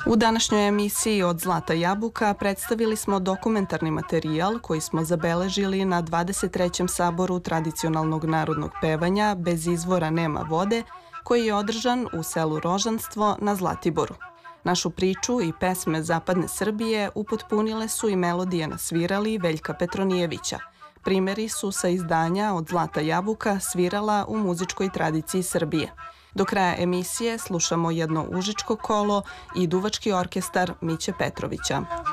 U današnjoj emisiji Od Zlata jabuka predstavili smo dokumentarni materijal koji smo zabeležili na 23. saboru tradicionalnog narodnog pevanja Bez izvora nema vode, koji je održan u selu Rožanstvo na Zlatiboru. Našu priču i pesme Zapadne Srbije upotpunile su i melodije na svirali Veljka Petronijevića. Primeri su sa izdanja Od Zlata jabuka svirala u muzičkoj tradiciji Srbije. Do kraja emisije slušamo jedno užičko kolo i duvački orkestar Miće Petrovića.